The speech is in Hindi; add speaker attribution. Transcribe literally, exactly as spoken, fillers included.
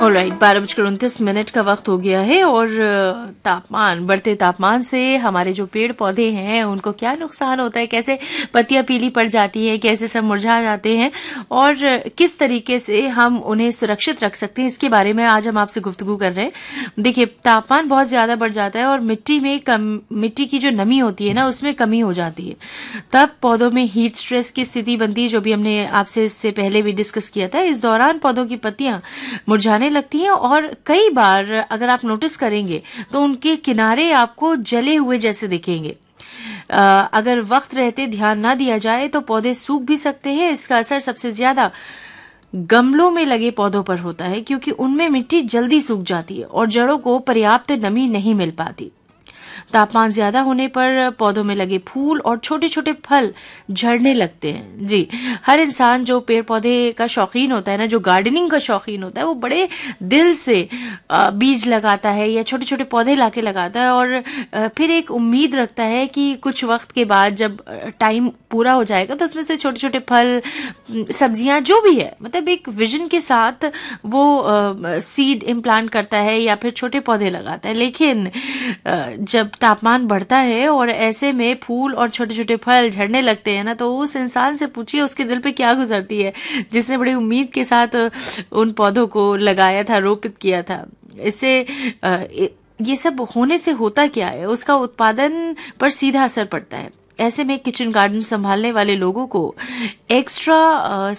Speaker 1: ऑलराइट, बारह बजकर उनतीस मिनट का वक्त हो गया है और तापमान बढ़ते तापमान से हमारे जो पेड़ पौधे हैं उनको क्या नुकसान होता है, कैसे पत्तियां पीली पड़ जाती हैं, कैसे सब मुरझा जाते हैं और किस तरीके से हम उन्हें सुरक्षित रख सकते हैं, इसके बारे में आज हम आपसे गुफ्तगू कर रहे हैं। देखिए, तापमान बहुत ज्यादा बढ़ जाता है और मिट्टी में कम मिट्टी की जो नमी होती है ना उसमें कमी हो जाती है, तब पौधों में हीट स्ट्रेस की स्थिति बनती है, जो भी हमने आपसे इससे पहले भी डिस्कस किया था। इस दौरान पौधों की पत्तियां मुरझाने लगती हैं और कई बार अगर आप नोटिस करेंगे तो उनके किनारे आपको जले हुए जैसे दिखेंगे। आ, अगर वक्त रहते ध्यान ना दिया जाए तो पौधे सूख भी सकते हैं। इसका असर सबसे ज्यादा गमलों में लगे पौधों पर होता है, क्योंकि उनमें मिट्टी जल्दी सूख जाती है और जड़ों को पर्याप्त नमी नहीं मिल पाती। तापमान ज्यादा होने पर पौधों में लगे फूल और छोटे छोटे फल झड़ने लगते हैं। जी, हर इंसान जो पेड़ पौधे का शौकीन होता है ना, जो गार्डनिंग का शौकीन होता है, वो बड़े दिल से बीज लगाता है या छोटे छोटे पौधे लाके लगाता है और फिर एक उम्मीद रखता है कि कुछ वक्त के बाद जब टाइम पूरा हो जाएगा तो उसमें से छोटे छोटे फल, सब्जियां, जो भी है, मतलब एक विजन के साथ वो सीड इम्प्लांट करता है या फिर छोटे पौधे लगाता है। लेकिन जब तापमान बढ़ता है और ऐसे में फूल और छोटे छोटे फल झड़ने लगते हैं ना, तो उस इंसान से पूछिए उसके दिल पे क्या गुजरती है जिसने बड़ी उम्मीद के साथ उन पौधों को लगाया था, रोपित किया था। इससे ये सब होने से होता क्या है, उसका उत्पादन पर सीधा असर पड़ता है। ऐसे में किचन गार्डन संभालने वाले लोगों को एक्स्ट्रा